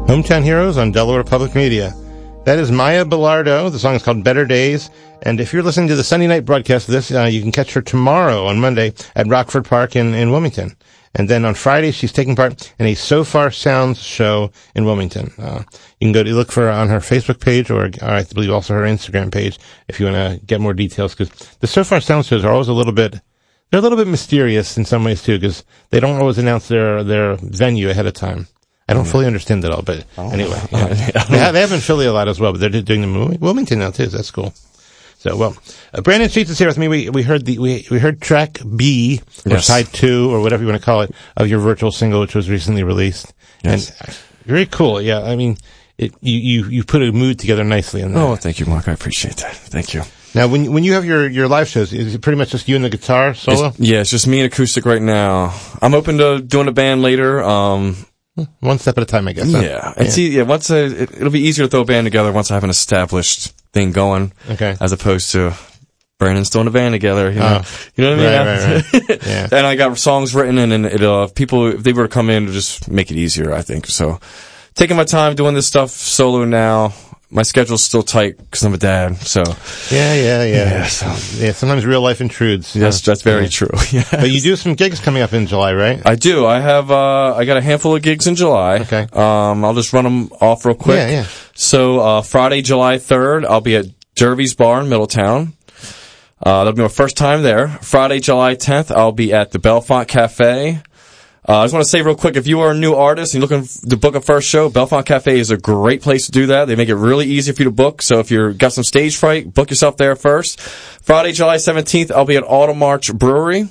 Hometown Heroes on Delaware Public Media. That is Maya Bilardo. The song is called Better Days. And if you're listening to the Sunday night broadcast of this, you can catch her tomorrow on Monday at Rockford Park in Wilmington. And then on Friday, she's taking part in a So Far Sounds show in Wilmington. You can go to look for her on her Facebook page or I believe also her Instagram page if you want to get more details. Because the So Far Sounds shows are always they're a little bit mysterious in some ways too, because they don't always announce their venue ahead of time. I don't fully understand it all, but anyway. Yeah. They have in Philly a lot as well, but they're doing them in Wilmington now too, so that's cool. So, well, Brandon Sheets is here with me. We heard track B, or side 2, or whatever you want to call it, of your virtual single, which was recently released. Yes. And very cool, yeah. I mean, you put a mood together nicely in that. Oh, thank you, Mark. I appreciate that. Thank you. Now, when you have your live shows, is it pretty much just you and the guitar solo? It's just me and acoustic right now. I'm open to doing a band later. One step at a time, I guess. Yeah. And see, once it'll be easier to throw a band together once I have an established thing going. Okay. As opposed to Brandon's throwing a band together, you know. You know what I mean? Right. Yeah. And I got songs written and if people, if they were to come in, it'll just make it easier, I think. So, taking my time doing this stuff solo now. My schedule's still tight because I'm a dad, so. Yeah. Sometimes real life intrudes. Yes, that's very true. Yes. But you do have some gigs coming up in July, right? I do. I have, I got a handful of gigs in July. Okay. I'll just run them off real quick. Yeah. So, Friday, July 3rd, I'll be at Derby's Bar in Middletown. That'll be my first time there. Friday, July 10th, I'll be at the Bellefonte Cafe. I just want to say real quick, if you are a new artist and you're looking to book a first show, Bellefonte Cafe is a great place to do that. They make it really easy for you to book. So if you've got some stage fright, book yourself there first. Friday, July 17th, I'll be at Autumn March Brewery.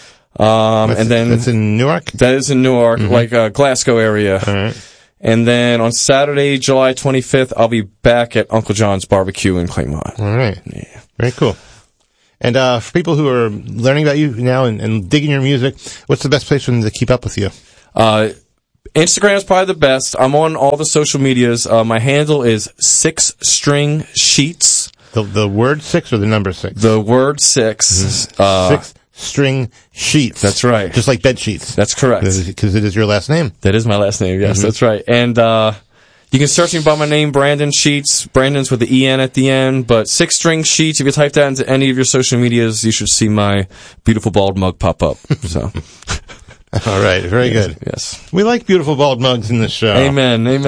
That's in Newark? That is in Newark, like Glasgow area. All right. And then on Saturday, July 25th, I'll be back at Uncle John's Barbecue in Claymont. All right. Yeah. Very cool. And for people who are learning about you now and digging your music, what's the best place for them to keep up with you? Instagram is probably the best. I'm on all the social medias. My handle is 6 String Sheets. The word 6 or the number 6? The word 6. 6 String Sheets. That's right. Just like bed sheets. That's correct. Because it is your last name. That is my last name, yes, that's right. And you can search me by my name, Brandon Sheets. Brandon's with the EN at the end, but 6 String Sheets. If you type that into any of your social medias, you should see my beautiful bald mug pop up. So, all right, very good. Yes, we like beautiful bald mugs in this show. Amen. All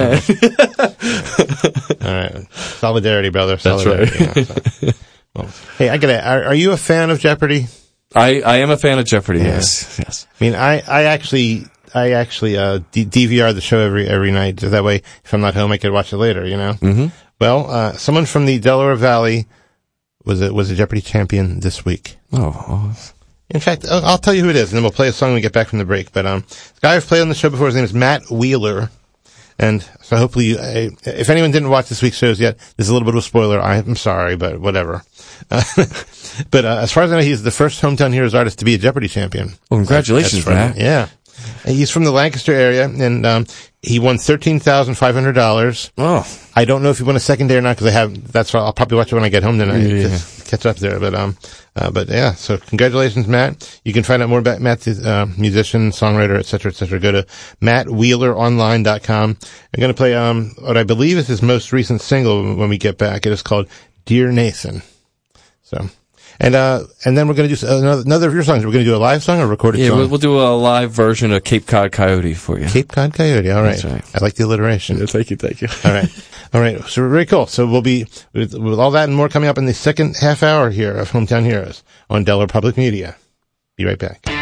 right, solidarity, brother. Solidarity. That's right. Well, hey, are you a fan of Jeopardy? I am a fan of Jeopardy. Yes. I mean, I actually DVR the show every night. So that way, if I'm not home, I could watch it later, you know? Mm-hmm. Well, someone from the Delaware Valley was a Jeopardy champion this week. Oh. In fact, I'll tell you who it is, and then we'll play a song when we get back from the break. But, the guy I've played on the show before, his name is Matt Wheeler. And so hopefully, if anyone didn't watch this week's shows yet, there's a little bit of a spoiler. I'm sorry, but whatever. But as far as I know, he's the first Hometown Heroes artist to be a Jeopardy champion. Well, congratulations, Matt. Yeah. He's from the Lancaster area, and he won $13,500. Oh, I don't know if he won a second day or not because I'll probably watch it when I get home tonight to catch up there. But yeah. So congratulations, Matt. You can find out more about Matt's musician, songwriter, etc., etc. Go to mattwheeleronline.com. I'm going to play what I believe is his most recent single when we get back. It is called Dear Nathan. So. And then we're going to do another of your songs. We're going to do a live song or a recorded song? Yeah, we'll do a live version of Cape Cod Coyote for you. Cape Cod Coyote, all right. That's right. I like the alliteration. Yeah, thank you. All right. So very cool. So we'll be, with all that and more coming up in the second half hour here of Hometown Heroes on Delaware Public Media. Be right back.